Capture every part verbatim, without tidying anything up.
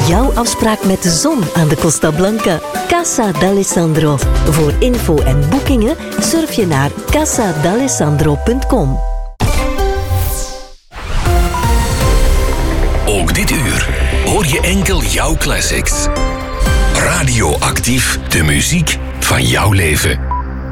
jouw afspraak met de zon aan de Costa Blanca. Casa d'Alessandro. Voor info en boekingen surf je naar casa d'alessandro punt com. Ook dit uur hoor je enkel jouw classics. Radioactief, de muziek van jouw leven.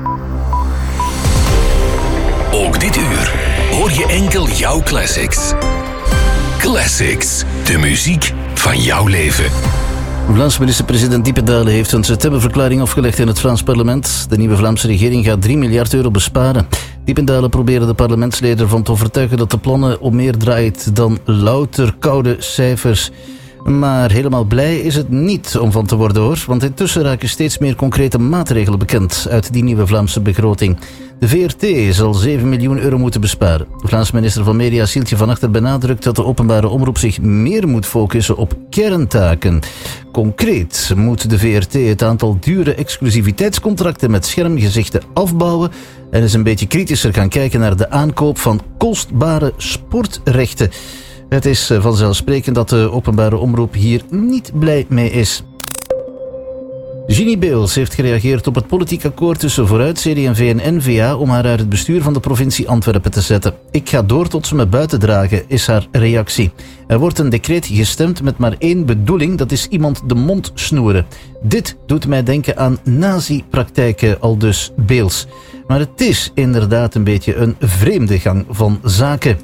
Ook dit uur hoor je enkel jouw classics. Classics, de muziek van jouw leven. Vlaamse minister-president Diepen Dalen heeft een stemmenverklaring afgelegd in het Vlaams parlement. De nieuwe Vlaamse regering gaat drie miljard euro besparen. Diepen Dalen probeerde de parlementsleden ervan te overtuigen dat de plannen om meer draait dan louter koude cijfers. Maar helemaal blij is het niet om van te worden hoor, want intussen raken steeds meer concrete maatregelen bekend uit die nieuwe Vlaamse begroting. De V R T zal zeven miljoen euro moeten besparen. De Vlaamse minister van Media Sieltje van Achter benadrukt dat de openbare omroep zich meer moet focussen op kerntaken. Concreet moet de V R T het aantal dure exclusiviteitscontracten met schermgezichten afbouwen en eens een beetje kritischer gaan kijken naar de aankoop van kostbare sportrechten. Het is vanzelfsprekend dat de openbare omroep hier niet blij mee is. Ginny Beels heeft gereageerd op het politiek akkoord tussen Vooruit, C D en V en N V A om haar uit het bestuur van de provincie Antwerpen te zetten. Ik ga door tot ze me buiten dragen, is haar reactie. Er wordt een decreet gestemd met maar één bedoeling, dat is iemand de mond snoeren. Dit doet mij denken aan nazi-praktijken, aldus Beels. Maar het is inderdaad een beetje een vreemde gang van zaken.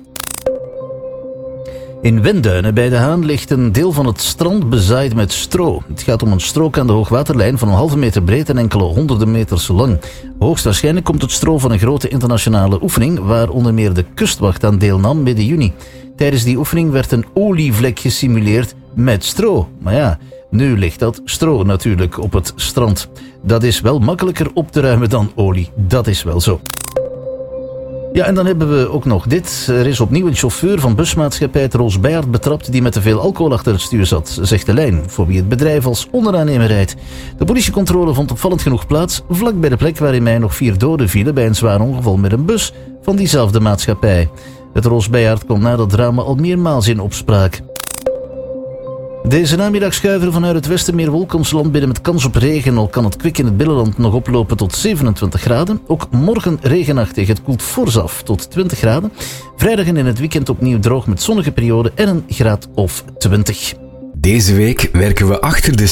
In Wenduinen bij De Haan ligt een deel van het strand bezaaid met stro. Het gaat om een strook aan de hoogwaterlijn van een halve meter breed en enkele honderden meters lang. Hoogstwaarschijnlijk komt het stro van een grote internationale oefening waar onder meer de kustwacht aan deelnam midden juni. Tijdens die oefening werd een olievlek gesimuleerd met stro. Maar ja, nu ligt dat stro natuurlijk op het strand. Dat is wel makkelijker op te ruimen dan olie. Dat is wel zo. Ja, en dan hebben we ook nog dit. Er is opnieuw een chauffeur van busmaatschappij het Roos Beyaert betrapt die met te veel alcohol achter het stuur zat, zegt de lijn, voor wie het bedrijf als onderaannemer rijdt. De politiecontrole vond opvallend genoeg plaats vlak bij de plek waar in mei nog vier doden vielen bij een zwaar ongeval met een bus van diezelfde maatschappij. Het Roos Beyaert kwam na dat drama al meermaals in opspraak. Deze namiddag schuiven vanuit het westen meer wolken ons land binnen met kans op regen. Al kan het kwik in het binnenland nog oplopen tot zevenentwintig graden. Ook morgen regenachtig. Het koelt fors af tot twintig graden. Vrijdag en in het weekend opnieuw droog met zonnige perioden en een graad of twintig. Deze week werken we achter de